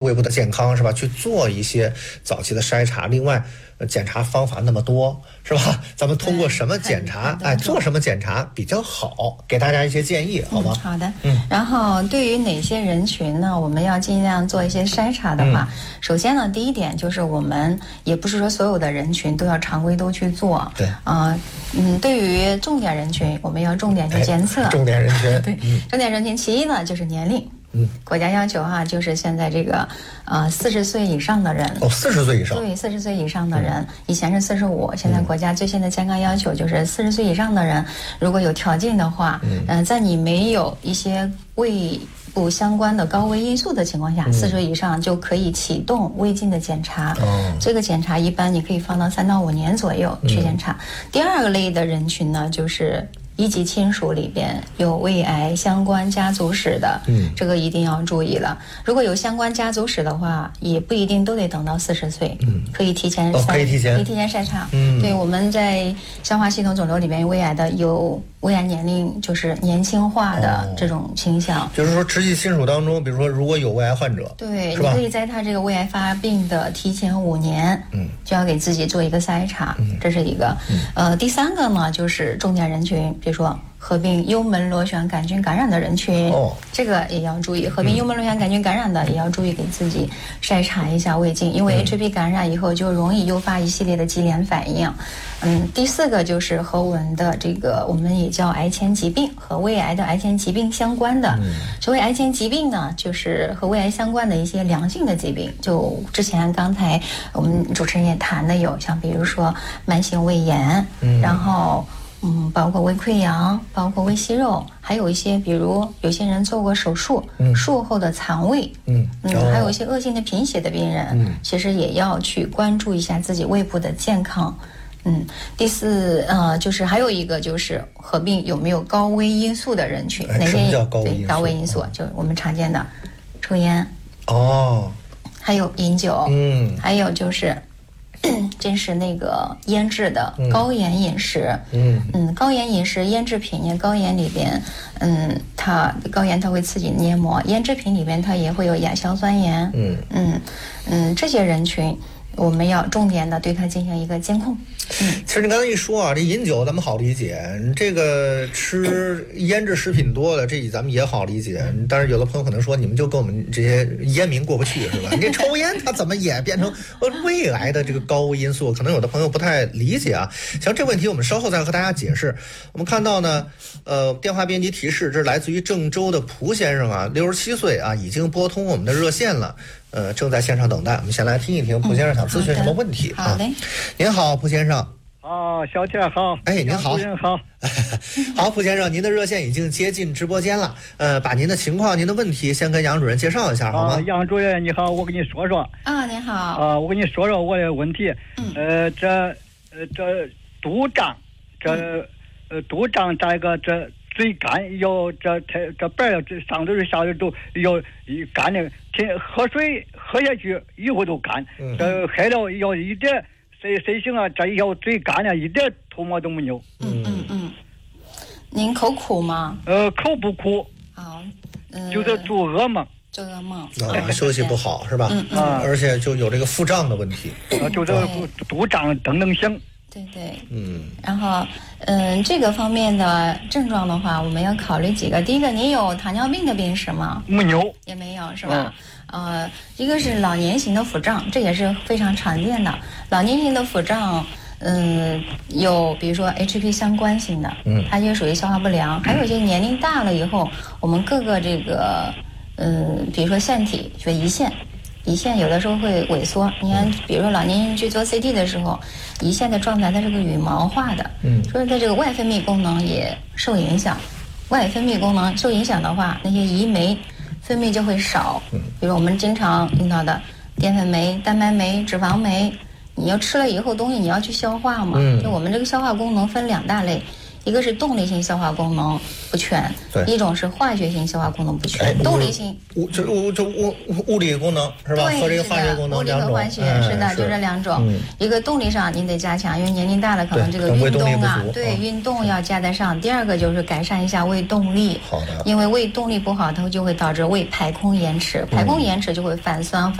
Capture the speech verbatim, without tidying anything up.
胃部的健康是吧？去做一些早期的筛查。另外，检查方法那么多是吧？咱们通过什么检查？哎，做什么检查比较好？给大家一些建议，好吗？ 嗯、好的。嗯。然后对于哪些人群呢，我们要尽量做一些筛查的话，嗯、首先呢，第一点就是我们也不是说所有的人群都要常规都去做。 对。 啊、呃，嗯，对于重点人群，我们要重点去监测。 哎、重点人群。 对，嗯、重点人群。其一呢，就是年龄。 嗯， 国家要求哈、啊，就是现在这个，呃，四十岁以上的人哦，四十岁以上， 对，四十岁以上的人，嗯、以前是四十五，现在国家最新的健康要求就是四十岁以上的人，如果有条件的话，嗯、呃，在你没有一些胃部相关的高危因素的情况下，四十岁以上就可以启动胃镜的检查。哦，这个检查一般你可以放到三到五年左右去检查。嗯、第二个类的人群呢，就是一级亲属里边有胃癌相关家族史的，嗯，这个一定要注意了。如果有相关家族史的话，也不一定都得等到四十岁，嗯，可以提前， 哦，可以提前， 可以提前筛查。嗯，对，我们在消化系统肿瘤里边，胃癌的有胃癌年龄就是年轻化的这种倾向。哦、 就是说，直系亲属当中，比如说如果有胃癌患者， 对，你可以在他这个胃癌发病的提前五年，嗯，就要给自己做一个筛查，嗯，这是一个。嗯、呃，第三个呢，就是重点人群，比如说合并幽门螺旋杆菌感染的人群，哦，这个也要注意。合并幽门螺旋杆菌感染的也要注意给自己筛查一下胃镜，因为 H P 感染以后就容易诱发一系列的肌连反应。嗯，第四个就是和我们的这个我们也叫癌前疾病，和胃癌的癌前疾病相关的。嗯、所谓癌前疾病呢，就是和胃癌相关的一些良性的疾病。就之前刚才我们主持人也谈的有，像比如说慢性胃炎，嗯、然后。嗯，包括胃溃疡，包括胃息肉，还有一些，比如有些人做过手术，嗯、术后的残胃，嗯嗯，哦、还有一些恶性的贫血的病人，嗯，其实也要去关注一下自己胃部的健康。嗯，第四，呃，就是还有一个就是合并有没有高危因素的人群， 哎、哪些什么叫高危因素？ 对，高危因素、哦、就我们常见的抽烟， 哦， 还有饮酒， 嗯， 还有就是。真是那个腌制的高盐饮食，嗯嗯，高盐饮食腌制品呢，高盐里边，嗯，它高盐它会刺激黏膜，腌制品里边它也会有亚硝酸盐，嗯嗯嗯，这些人群我们要重点的对它进行一个监控。 嗯，其实你刚才一说啊，这饮酒咱们好理解，这个吃腌制食品多了，这咱们也好理解。但是有的朋友可能说，你们就跟我们这些烟民过不去是吧？你这抽烟它怎么也变成胃癌的这个高危因素？可能有的朋友不太理解啊。像这个问题，我们稍后再和大家解释。我们看到呢，呃，电话编辑提示，这是来自于郑州的蒲先生啊，六十七岁啊，已经拨通我们的热线了。呃，正在线上等待，我们先来听一听蒲先生想咨询什么问题、 嗯、好的、 啊？您好，蒲先生。 啊，小铁好。 哎，您好。 您好。 好，蒲先生，您的热线已经接近直播间了。呃，把您的情况、您的问题先跟杨主任介绍一下，好吗？ 啊，杨主任你好，我跟你说说。 啊，您好。 啊，我跟你说说我的问题。嗯。呃，这呃这肚胀，这、嗯、呃肚胀这个这。嘴干，有这这这白这上头下头都有干的，天喝水喝下去以后都干，嗯、这喝了要一点谁谁行啊？这要嘴干了，一点唾沫都没有。 嗯嗯嗯。您口苦吗？ 呃，口不苦。 好，呃、 就是做噩梦。 做噩梦啊，休息不好是吧？ 嗯嗯。 而且就有这个腹胀的问题。 啊，就这个肚胀噔噔响。 对对， 嗯， 然后，嗯，这个方面的症状的话，我们要考虑几个。第一个，您有糖尿病的病史吗？ 没有， 也没有，是吧？嗯、呃，一个是老年型的腹胀，这也是非常常见的。老年型的腹胀，嗯，有比如说 H P 相关性的，嗯，它也属于消化不良。还有一些年龄大了以后，我们各个这个，嗯，比如说腺体，就胰腺。胰腺有的时候会萎缩，你看，比如说老年人去做 C T 的时候，胰腺的状态它是个羽毛化的，嗯，所以它这个外分泌功能也受影响。外分泌功能受影响的话，那些胰酶分泌就会少，比如我们经常用到的淀粉酶、蛋白酶、脂肪酶，你要吃了以后东西你要去消化嘛，嗯，就我们这个消化功能分两大类。一个是动力性消化功能不全，一种是化学性消化功能不全。哎、动力性物就物就物物理功能是吧？和这个化学功能两种。 物理和化学、嗯、是的，就这两种。嗯、一个动力上您得加强，因为年龄大了，可能这个运动啊，对、嗯、运动要加得上。第二个就是改善一下胃动力。 好的。 因为胃动力不好，它就会导致胃排空延迟，排空延迟就会反酸。